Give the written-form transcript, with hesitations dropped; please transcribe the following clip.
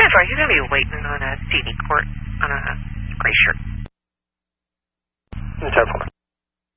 That's right. He's going to be waiting on a CD court on a gray shirt. 10-4.